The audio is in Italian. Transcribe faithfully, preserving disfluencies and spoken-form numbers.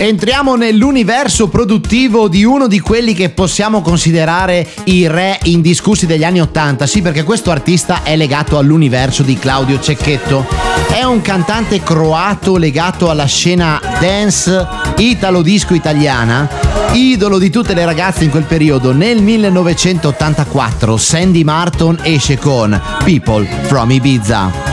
Entriamo nell'universo produttivo di uno di quelli che possiamo considerare i re indiscussi degli anni ottanta, sì, perché questo artista è legato all'universo di Claudio Cecchetto. È un cantante croato legato alla scena dance italo disco italiana, idolo di tutte le ragazze in quel periodo. Nel millenovecentottantaquattro Sandy Martin esce con People from Ibiza.